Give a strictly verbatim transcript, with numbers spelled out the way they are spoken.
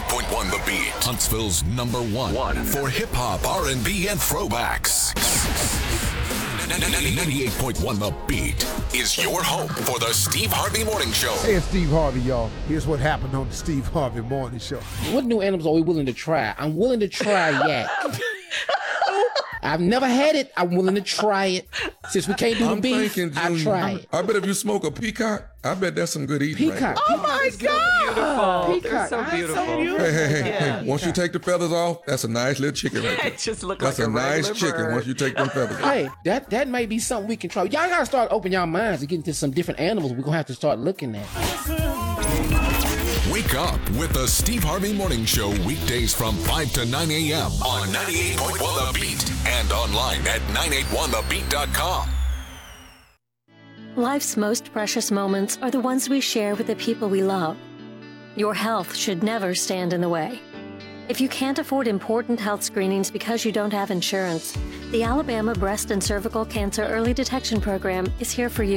point one The Beat. Huntsville's number one, one. for hip-hop, R and B, and throwbacks. ninety-eight point one The Beat is your home for the Steve Harvey Morning Show. Hey, it's Steve Harvey, y'all. Here's what happened on the Steve Harvey Morning Show. What new animals are we willing to try? I'm willing to try yak. I've never had it. I'm willing to try it. Since we can't do the I'm beef, thinking, I'll Junior, try it. I bet if you smoke a peacock, I bet that's some good eating. Peacock. Right Oh my God! Beautiful. They're so beautiful. So beautiful. Hey, hey, hey, Yeah. hey. Once you take the feathers off, that's a nice little chicken right there. It just look That's like a, a nice regular chicken bird. once you take them feathers off. Hey, that that may be something we can try. Y'all gotta start opening your minds and get into some different animals we're gonna have to start looking at. Wake up with the Steve Harvey Morning Show weekdays from five to nine a.m. on ninety-eight point one The Beat and online at nine eight one the beat dot com. Life's most precious moments are the ones we share with the people we love. Your health should never stand in the way. If you can't afford important health screenings because you don't have insurance, the Alabama Breast and Cervical Cancer Early Detection Program is here for you.